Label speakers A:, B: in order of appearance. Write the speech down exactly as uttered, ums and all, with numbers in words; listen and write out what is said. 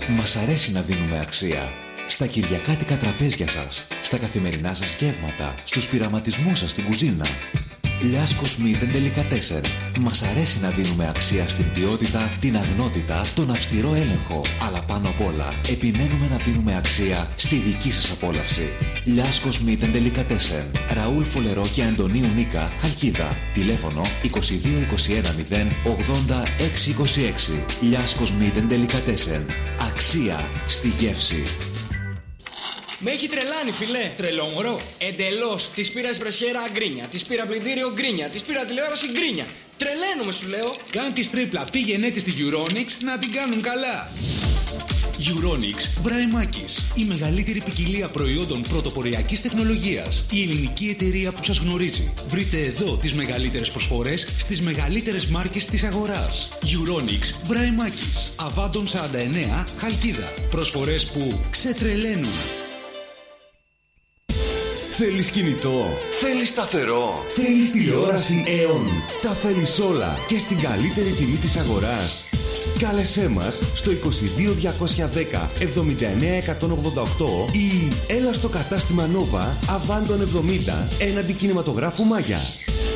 A: Μας αρέσει να δίνουμε αξία. Στα κυριακάτικα τραπέζια σας, στα καθημερινά σας γεύματα, στους πειραματισμούς σας στην κουζίνα. Λιάσκος Meat and Delicatessen. Μας αρέσει να δίνουμε αξία στην ποιότητα, την αγνότητα, τον αυστηρό έλεγχο. Αλλά πάνω απ' όλα, επιμένουμε να δίνουμε αξία στη δική σας απόλαυση. Λιάσκος Meat and Delicatessen. Ραούλ Φολερό και Αντωνίου Νίκα, Χαλκίδα. Τηλέφωνο είκοσι δύο είκοσι ένα μηδέν ογδόντα εξακόσια είκοσι έξι. Λιάσκος Meat and Delicatessen. Αξία στη γεύση.
B: Με έχει τρελάνει, φιλέ.
C: Τρελό, μωρό.
B: Εντελώς. Της πήρα εσπρεσιέρα γκρίνια. Της πήρα πλυντήριο γκρίνια. Της πήρα τηλεόραση γκρίνια. Τρελαίνομαι, σου λέω.
C: Κάν τη τρίπλα. Πήγαινε τη στη Euronics να την κάνουν καλά. Euronics Μπραϊμάκης. Η μεγαλύτερη ποικιλία προϊόντων πρωτοποριακής τεχνολογίας. Η ελληνική εταιρεία που σας γνωρίζει. Βρείτε εδώ τις μεγαλύτερες προσφορές στις μεγαλύτερες μάρκες της αγοράς. Euronics Μπραϊμάκης. Αβάντων σαράντα εννέα, Χαλκίδα. Προσφορές που ξετρελαίνουν.
D: Θέλεις κινητό, θέλεις σταθερό, θέλεις τηλεόραση Aeon. Τα θέλεις όλα και στην καλύτερη τιμή της αγοράς. Κάλεσέ μας στο είκοσι δύο διακόσια δέκα εβδομήντα εννέα εκατόν ογδόντα οκτώ ή έλα στο κατάστημα Nova Αβάντων εβδομήντα έναντι κινηματογράφου Μάγια.